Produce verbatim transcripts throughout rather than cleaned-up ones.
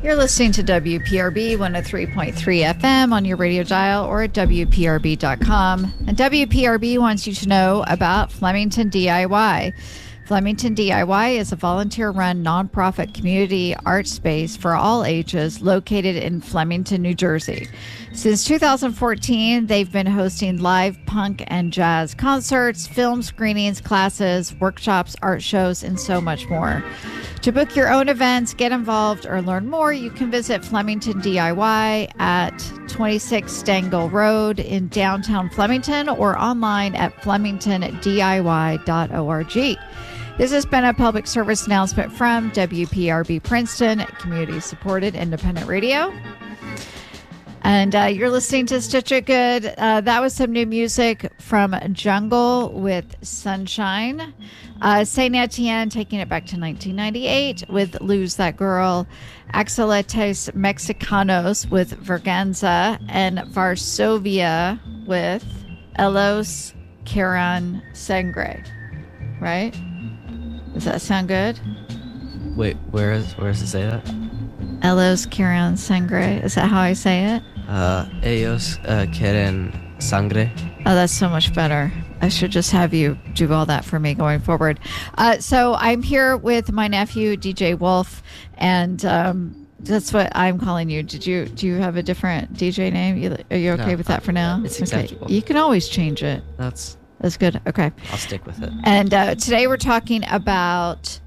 You're listening to W P R B one oh three point three F M on your radio dial or at W P R B dot com. And W P R B wants you to know about Flemington D I Y. Flemington D I Y is a volunteer-run nonprofit community art space for all ages located in Flemington, New Jersey. Since two thousand fourteen, they've been hosting live punk and jazz concerts, film screenings, classes, workshops, art shows, and so much more. To book your own events, get involved, or learn more, you can visit Flemington D I Y at twenty-six Stengel Road in downtown Flemington or online at flemington d i y dot org. This has been a public service announcement from W P R B Princeton, community-supported independent radio. And uh, you're listening to Stitch It Good. Uh, that was some new music from Jungle with Sunshine. Uh, Saint Etienne taking it back to nineteen ninety-eight with Lose That Girl. Axeletes Mexicanos with Verganza. And Varsovia with Elos Caran Sangre. Right? Does that sound good? Wait, where is where does it say that? Elos Caran Sangre. Is that how I say it? Uh, ellos uh, quieren sangre. Oh, that's so much better. I should just have you do all that for me going forward. Uh, so I'm here with my nephew, D J Wolf, and um, that's what I'm calling you. Did you do you have a different D J name? You, are you okay No, with that for now? it's Okay. acceptable. You can always change it. That's That's good. Okay. I'll stick with it. And uh, today we're talking about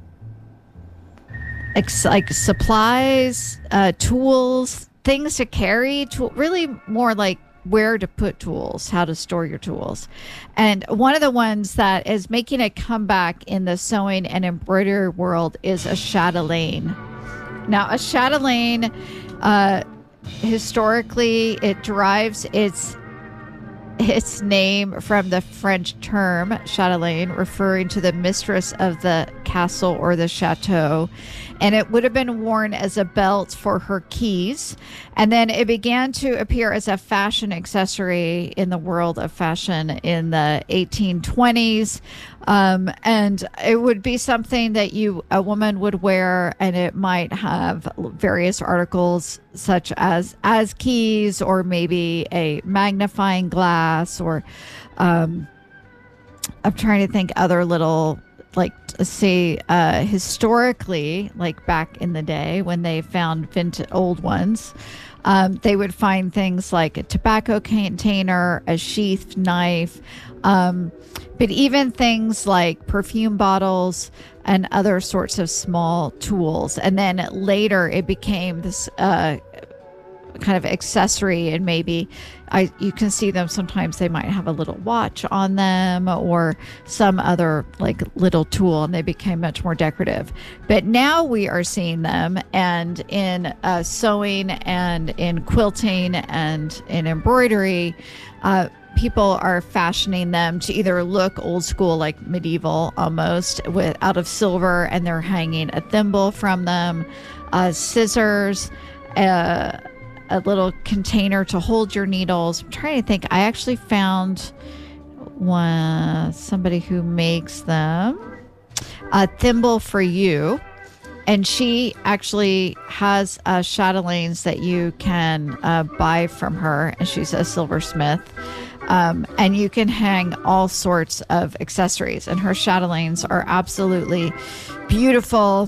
ex- like supplies, uh, tools, things to carry, to really more like where to put tools, how to store your tools. And one of the ones that is making a comeback in the sewing and embroidery world is a chatelaine. Now, a chatelaine, uh, historically, it derives its its name from the French term chatelaine, referring to the mistress of the castle or the chateau. And it would have been worn as a belt for her keys. And then it began to appear as a fashion accessory in the world of fashion in the eighteen twenties. Um, and it would be something that you, a woman would wear, and it might have various articles such as, as keys, or maybe a magnifying glass, or, um, I'm trying to think other little, like, say, uh, historically, like back in the day when they found vintage old ones, um, they would find things like a tobacco container, a sheath knife, um, but even things like perfume bottles and other sorts of small tools. And then later it became this uh, kind of accessory, and maybe I you can see them sometimes. They might have a little watch on them or some other like little tool, and they became much more decorative. But now we are seeing them, and in uh, sewing and in quilting and in embroidery, uh, people are fashioning them to either look old school, like medieval almost, with out of silver, and they're hanging a thimble from them, uh, scissors, uh, a little container to hold your needles. I'm trying to think. I actually found one, somebody who makes them, a thimble for you. And she actually has uh, chatelaines that you can uh, buy from her. And she's a silversmith. Um, and you can hang all sorts of accessories. And her chatelaines are absolutely beautiful.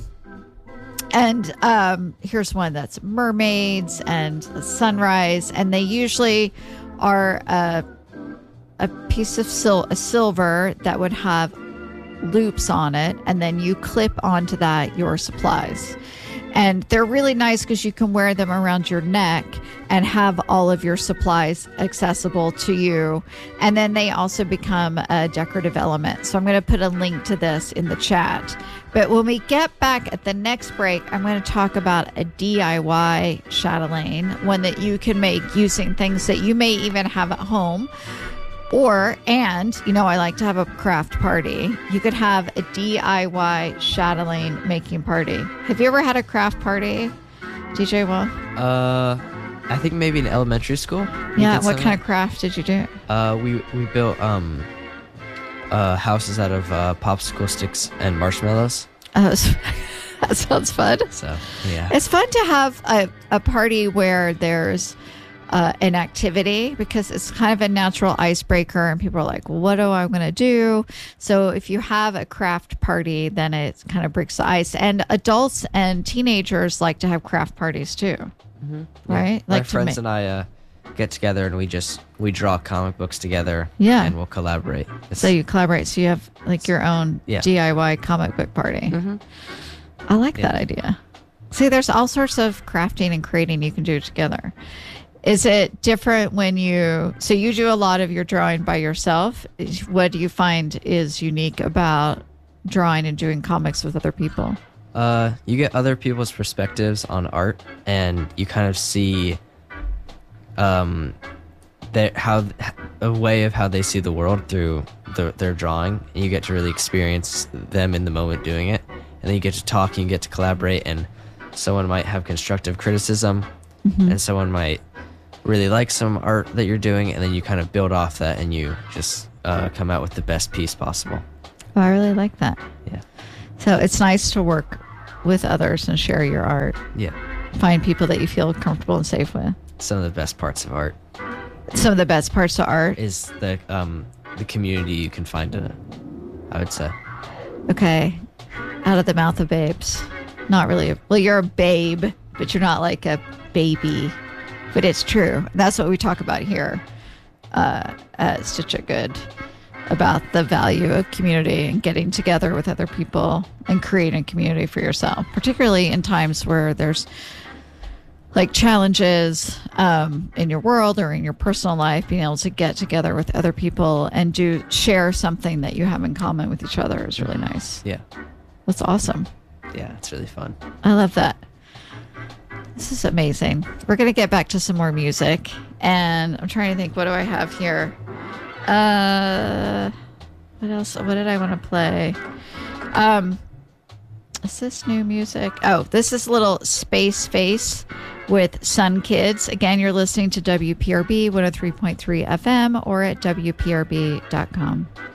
And um, here's one that's mermaids and sunrise. And they usually are a, a piece of sil- a silver that would have loops on it, and then you clip onto that your supplies. And they're really nice because you can wear them around your neck and have all of your supplies accessible to you. And then they also become a decorative element. So I'm going to put a link to this in the chat. But when we get back at the next break, I'm going to talk about a D I Y chatelaine, one that you can make using things that you may even have at home. Or, and, you know, I like to have a craft party. You could have a D I Y chatelaine making party. Have you ever had a craft party, D J Will? Uh, I think maybe in elementary school. Yeah, what kind of craft did you do? Uh, we we built um, uh, houses out of uh, popsicle sticks and marshmallows. Oh, That sounds fun. So, yeah. It's fun to have a, a party where there's uh, an activity because it's kind of a natural icebreaker and people are like, well, what do I going to do? So if you have a craft party, then it kind of breaks the ice. And adults and teenagers like to have craft parties too, Mm-hmm. right? My Like to friends ma- and I uh, get together and we just we draw comic books together. Yeah. And we'll collaborate. It's, So you collaborate. So you have like your own Yeah. D I Y comic book party. Mhm. I like Yeah. that idea. See, there's all sorts of crafting and creating you can do together. Is it different when you, so you do a lot of your drawing by yourself. What do you find is unique about drawing and doing comics with other people? Uh, you get other people's perspectives on art, and you kind of see, um, their how a way of how they see the world through the, their drawing, and you get to really experience them in the moment doing it, and then you get to talk, and you get to collaborate, and someone might have constructive criticism, and someone might really like some art that you're doing, and then you kind of build off that, and you just uh, come out with the best piece possible. Oh, I really like that. Yeah, So it's nice to work with others and share your art. yeah. Find people that you feel comfortable and safe with. Some of the best parts of art Some of the best parts of art. is the um the community you can find in it, I would say. Okay. Out of the mouth of babes. Not really. A, well, you're a babe, but you're not like a baby. But it's true. That's what we talk about here uh, at Stitch It Good, about the value of community and getting together with other people and creating a community for yourself, particularly in times where there's like challenges um, in your world or in your personal life. Being able to get together with other people and do share something that you have in common with each other is really nice. Yeah, That's awesome. yeah, it's really fun. I love that. This is amazing. We're going to get back to some more music. And I'm trying to think, what do I have here? Uh, what else? What did I want to play? Um, is this new music? Oh, this is a little Space Face with Sun Kids. Again, you're listening to W P R B one oh three point three F M or at W P R B dot com.